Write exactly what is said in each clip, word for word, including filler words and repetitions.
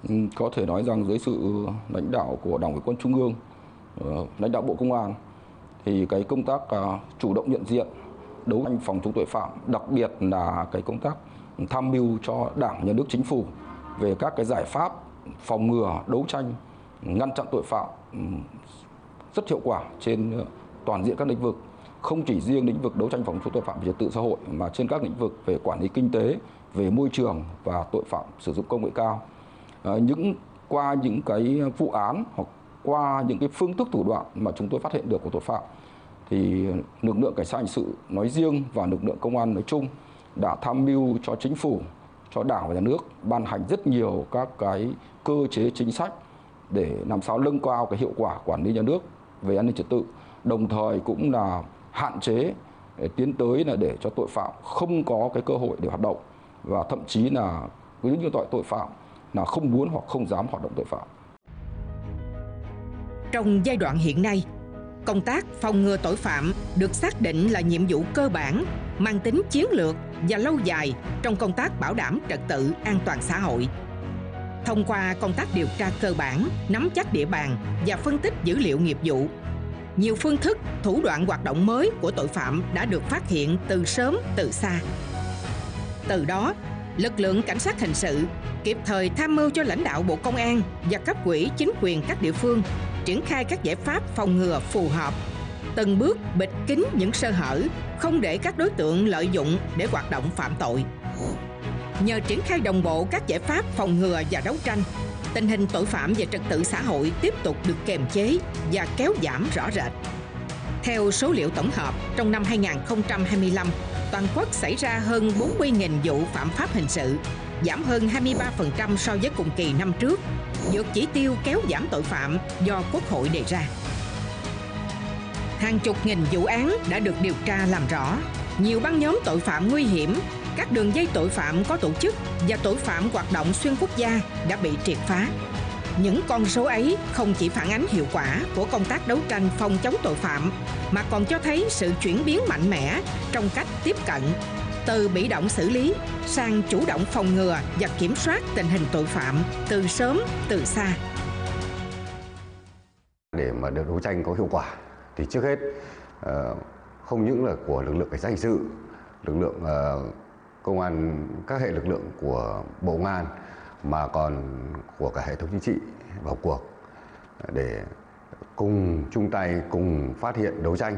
Có thể nói rằng dưới sự lãnh đạo của Đảng ủy Quân Trung ương, lãnh đạo Bộ Công an, thì cái công tác chủ động nhận diện, đấu tranh phòng chống tội phạm, đặc biệt là cái công tác tham mưu cho Đảng, Nhà nước, Chính phủ về các cái giải pháp phòng ngừa, đấu tranh, ngăn chặn tội phạm rất hiệu quả trên toàn diện các lĩnh vực, không chỉ riêng lĩnh vực đấu tranh phòng chống tội phạm về trật tự xã hội mà trên các lĩnh vực về quản lý kinh tế, về môi trường và tội phạm sử dụng công nghệ cao. À, những qua những cái vụ án hoặc qua những cái phương thức thủ đoạn mà chúng tôi phát hiện được của tội phạm, thì lực lượng cảnh sát hình sự nói riêng và lực lượng công an nói chung đã tham mưu cho Chính phủ, cho Đảng và Nhà nước ban hành rất nhiều các cái cơ chế chính sách để làm sao nâng cao cái hiệu quả quản lý nhà nước về an ninh trật tự, đồng thời cũng là hạn chế để tiến tới là để cho tội phạm không có cái cơ hội để hoạt động, và thậm chí là với những loại tội phạm là không muốn hoặc không dám hoạt động tội phạm. Trong giai đoạn hiện nay, công tác phòng ngừa tội phạm được xác định là nhiệm vụ cơ bản, mang tính chiến lược và lâu dài trong công tác bảo đảm trật tự an toàn xã hội. Thông qua công tác điều tra cơ bản, nắm chắc địa bàn và phân tích dữ liệu nghiệp vụ, nhiều phương thức, thủ đoạn hoạt động mới của tội phạm đã được phát hiện từ sớm từ xa. Từ đó, lực lượng cảnh sát hình sự kịp thời tham mưu cho lãnh đạo Bộ Công an và cấp ủy chính quyền các địa phương triển khai các giải pháp phòng ngừa phù hợp, từng bước bịt kín những sơ hở, không để các đối tượng lợi dụng để hoạt động phạm tội. Nhờ triển khai đồng bộ các giải pháp phòng ngừa và đấu tranh, tình hình tội phạm về trật tự xã hội tiếp tục được kiềm chế và kéo giảm rõ rệt. Theo số liệu tổng hợp, trong năm hai nghìn không trăm hai mươi lăm, toàn quốc xảy ra hơn bốn mươi nghìn vụ phạm pháp hình sự, giảm hơn hai mươi ba phần trăm so với cùng kỳ năm trước, vượt chỉ tiêu kéo giảm tội phạm do Quốc hội đề ra. Hàng chục nghìn vụ án đã được điều tra làm rõ, nhiều băng nhóm tội phạm nguy hiểm, các đường dây tội phạm có tổ chức và tội phạm hoạt động xuyên quốc gia đã bị triệt phá. Những con số ấy không chỉ phản ánh hiệu quả của công tác đấu tranh phòng chống tội phạm, mà còn cho thấy sự chuyển biến mạnh mẽ trong cách tiếp cận, từ bị động xử lý sang chủ động phòng ngừa và kiểm soát tình hình tội phạm từ sớm từ xa. Để mà được đấu tranh có hiệu quả thì trước hết không những là của lực lượng cảnh sát hình sự, lực lượng công an, các hệ lực lượng của Bộ Công an, mà còn của cả hệ thống chính trị vào cuộc để cùng chung tay, cùng phát hiện, đấu tranh.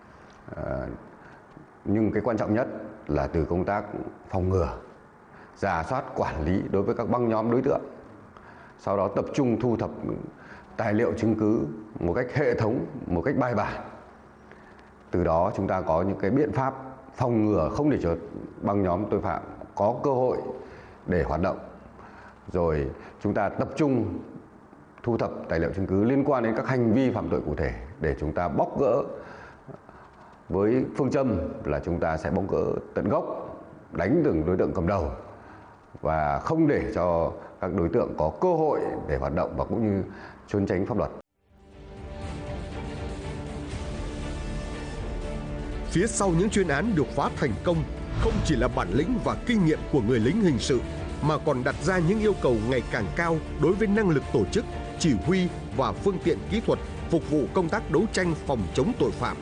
Nhưng cái quan trọng nhất là từ công tác phòng ngừa, rà soát, quản lý đối với các băng nhóm đối tượng, sau đó tập trung thu thập tài liệu chứng cứ một cách hệ thống, một cách bài bản. Từ đó chúng ta có những cái biện pháp phòng ngừa không để cho băng nhóm tội phạm có cơ hội để hoạt động. Rồi chúng ta tập trung thu thập tài liệu chứng cứ liên quan đến các hành vi phạm tội cụ thể để chúng ta bóc gỡ với phương châm là chúng ta sẽ bóc gỡ tận gốc, đánh từng đối tượng cầm đầu và không để cho các đối tượng có cơ hội để hoạt động và cũng như trốn tránh pháp luật. Phía sau những chuyên án được phá thành công không chỉ là bản lĩnh và kinh nghiệm của người lính hình sự, mà còn đặt ra những yêu cầu ngày càng cao đối với năng lực tổ chức, chỉ huy và phương tiện kỹ thuật phục vụ công tác đấu tranh phòng chống tội phạm.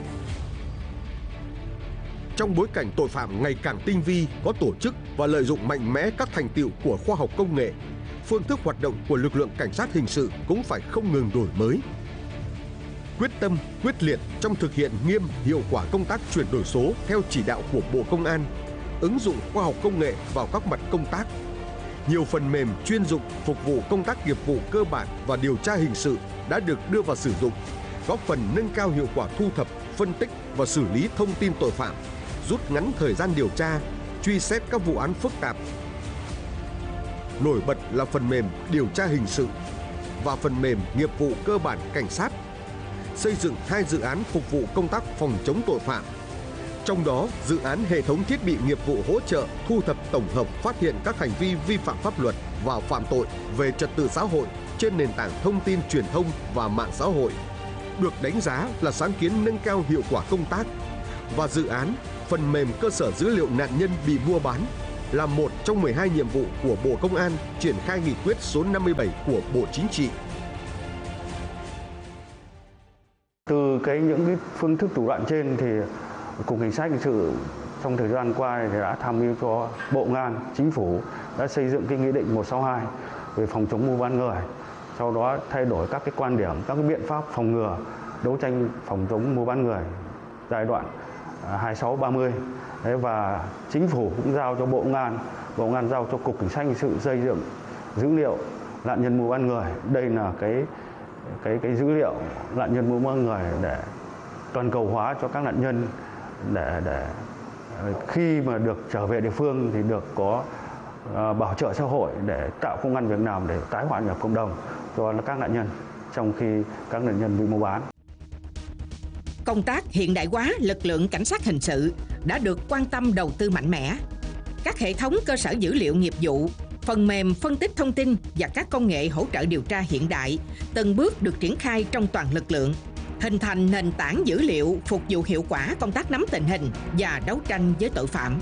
Trong bối cảnh tội phạm ngày càng tinh vi, có tổ chức và lợi dụng mạnh mẽ các thành tựu của khoa học công nghệ, phương thức hoạt động của lực lượng cảnh sát hình sự cũng phải không ngừng đổi mới. Quyết tâm, quyết liệt trong thực hiện nghiêm hiệu quả công tác chuyển đổi số theo chỉ đạo của Bộ Công an, ứng dụng khoa học công nghệ vào các mặt công tác. Nhiều phần mềm chuyên dụng phục vụ công tác nghiệp vụ cơ bản và điều tra hình sự đã được đưa vào sử dụng, góp phần nâng cao hiệu quả thu thập, phân tích và xử lý thông tin tội phạm, rút ngắn thời gian điều tra, truy xét các vụ án phức tạp. Nổi bật là phần mềm điều tra hình sự và phần mềm nghiệp vụ cơ bản cảnh sát, xây dựng hai dự án phục vụ công tác phòng chống tội phạm. Trong đó, dự án hệ thống thiết bị nghiệp vụ hỗ trợ thu thập tổng hợp phát hiện các hành vi vi phạm pháp luật và phạm tội về trật tự xã hội trên nền tảng thông tin truyền thông và mạng xã hội, được đánh giá là sáng kiến nâng cao hiệu quả công tác, và dự án phần mềm cơ sở dữ liệu nạn nhân bị mua bán, là một trong mười hai nhiệm vụ của Bộ Công an triển khai nghị quyết số năm mươi bảy của Bộ Chính trị. Từ cái những cái phương thức thủ đoạn trên thì Cục Cảnh sát Hình sự trong thời gian qua thì đã tham mưu cho Bộ Công an, Chính phủ đã xây dựng cái nghị định một sáu hai về phòng chống mua bán người. Sau đó thay đổi các cái quan điểm, các cái biện pháp phòng ngừa, đấu tranh phòng chống mua bán người giai đoạn hai sáu ba mươi. Đấy, và Chính phủ cũng giao cho Bộ Công an, Bộ Công an giao cho Cục Cảnh sát Hình sự xây dựng dữ liệu nạn nhân mua bán người. Đây là cái cái cái dữ liệu nạn nhân mua bán người để toàn cầu hóa cho các nạn nhân, để để khi mà được trở về địa phương thì được có uh, bảo trợ xã hội để tạo công ăn việc làm để tái hòa nhập cộng đồng cho các nạn nhân trong khi các nạn nhân bị mua bán. Công tác hiện đại hóa lực lượng cảnh sát hình sự đã được quan tâm đầu tư mạnh mẽ. Các hệ thống cơ sở dữ liệu nghiệp vụ, phần mềm phân tích thông tin và các công nghệ hỗ trợ điều tra hiện đại từng bước được triển khai trong toàn lực lượng, hình thành nền tảng dữ liệu phục vụ hiệu quả công tác nắm tình hình và đấu tranh với tội phạm.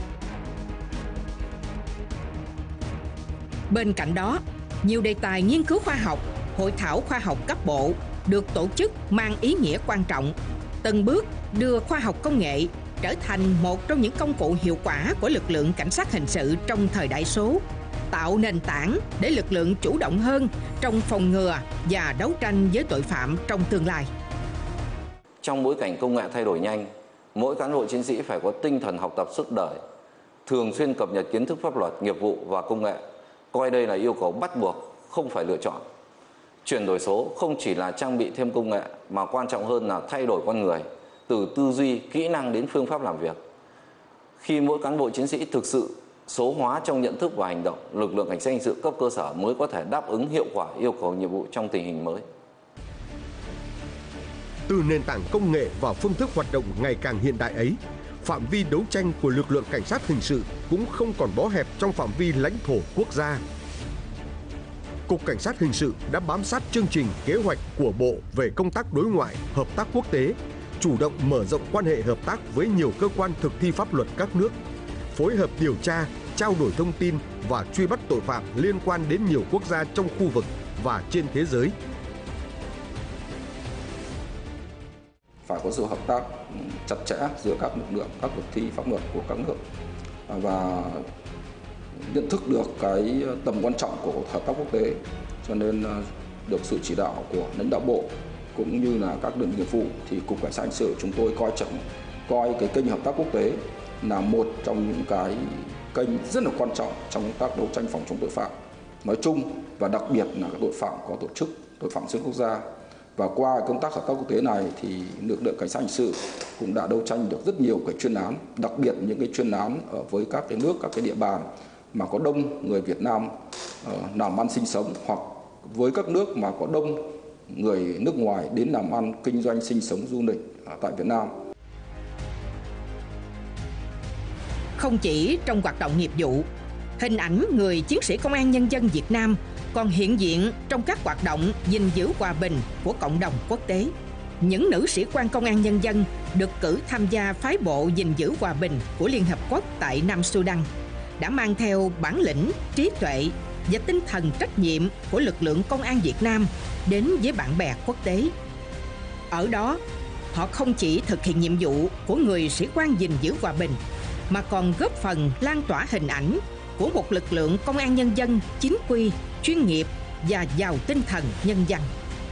Bên cạnh đó, nhiều đề tài nghiên cứu khoa học, hội thảo khoa học cấp bộ được tổ chức mang ý nghĩa quan trọng, từng bước đưa khoa học công nghệ trở thành một trong những công cụ hiệu quả của lực lượng cảnh sát hình sự trong thời đại số, tạo nền tảng để lực lượng chủ động hơn trong phòng ngừa và đấu tranh với tội phạm trong tương lai. Trong bối cảnh công nghệ thay đổi nhanh, mỗi cán bộ chiến sĩ phải có tinh thần học tập suốt đời, thường xuyên cập nhật kiến thức pháp luật, nghiệp vụ và công nghệ, coi đây là yêu cầu bắt buộc, không phải lựa chọn. Chuyển đổi số không chỉ là trang bị thêm công nghệ mà quan trọng hơn là thay đổi con người, từ tư duy, kỹ năng đến phương pháp làm việc. Khi mỗi cán bộ chiến sĩ thực sự số hóa trong nhận thức và hành động, lực lượng cảnh sát hình sự cấp cơ sở mới có thể đáp ứng hiệu quả yêu cầu nhiệm vụ trong tình hình mới. Từ nền tảng công nghệ và phương thức hoạt động ngày càng hiện đại ấy, phạm vi đấu tranh của lực lượng cảnh sát hình sự cũng không còn bó hẹp trong phạm vi lãnh thổ quốc gia. Cục Cảnh sát Hình sự đã bám sát chương trình kế hoạch của Bộ về công tác đối ngoại, hợp tác quốc tế, chủ động mở rộng quan hệ hợp tác với nhiều cơ quan thực thi pháp luật các nước, phối hợp điều tra, trao đổi thông tin và truy bắt tội phạm liên quan đến nhiều quốc gia trong khu vực và trên thế giới. Phải có sự hợp tác chặt chẽ giữa các lực lượng, các thực thi pháp luật của các nước và nhận thức được cái tầm quan trọng của hợp tác quốc tế, cho nên được sự chỉ đạo của lãnh đạo bộ cũng như là các đơn vị nghiệp vụ thì Cục Cảnh sát Hình sự chúng tôi coi trọng coi cái kênh hợp tác quốc tế là một trong những cái kênh rất là quan trọng trong công tác đấu tranh phòng chống tội phạm nói chung và đặc biệt là các tội phạm có tổ chức, tội phạm xuyên quốc gia. Và qua công tác hợp tác quốc tế này thì lực lượng cảnh sát hình sự cũng đã đấu tranh được rất nhiều cái chuyên án, đặc biệt những cái chuyên án ở với các cái nước, các cái địa bàn mà có đông người Việt Nam uh, làm ăn sinh sống, hoặc với các nước mà có đông người nước ngoài đến làm ăn, kinh doanh, sinh sống, du lịch uh, tại Việt Nam. Không chỉ trong hoạt động nghiệp vụ, hình ảnh người chiến sĩ công an nhân dân Việt Nam còn hiện diện trong các hoạt động gìn giữ hòa bình của cộng đồng quốc tế. Những nữ sĩ quan công an nhân dân được cử tham gia phái bộ gìn giữ hòa bình của Liên Hợp Quốc tại Nam Sudan đã mang theo bản lĩnh, trí tuệ và tinh thần trách nhiệm của lực lượng công an Việt Nam đến với bạn bè quốc tế. Ở đó, họ không chỉ thực hiện nhiệm vụ của người sĩ quan gìn giữ hòa bình, mà còn góp phần lan tỏa hình ảnh của một lực lượng công an nhân dân chính quy, chuyên nghiệp và giàu tinh thần nhân văn.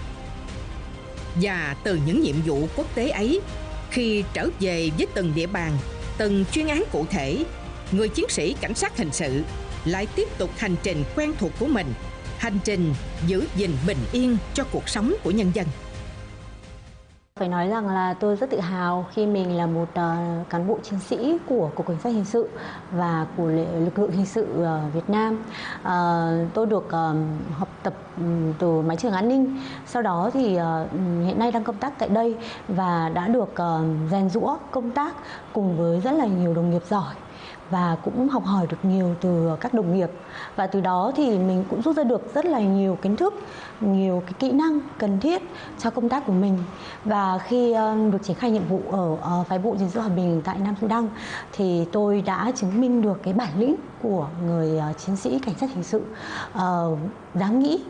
Và từ những nhiệm vụ quốc tế ấy, khi trở về với từng địa bàn, từng chuyên án cụ thể, người chiến sĩ cảnh sát hình sự lại tiếp tục hành trình quen thuộc của mình, hành trình giữ gìn bình yên cho cuộc sống của nhân dân. Phải nói rằng là tôi rất tự hào khi mình là một uh, cán bộ chiến sĩ của Cục Cảnh sát Hình sự và của lực lượng hình sự uh, Việt Nam. Uh, tôi được uh, học tập um, từ mái trường an ninh, sau đó thì uh, hiện nay đang công tác tại đây và đã được uh, rèn giũa công tác cùng với rất là nhiều đồng nghiệp giỏi. và cũng học hỏi được nhiều từ các đồng nghiệp. Và từ đó thì mình cũng rút ra được rất là nhiều kiến thức, nhiều cái kỹ năng cần thiết cho công tác của mình. Và khi được triển khai nhiệm vụ ở phái bộ gìn giữ hòa bình tại Nam Sudan thì tôi đã chứng minh được cái bản lĩnh của người chiến sĩ cảnh sát hình sự, uh, dám nghĩ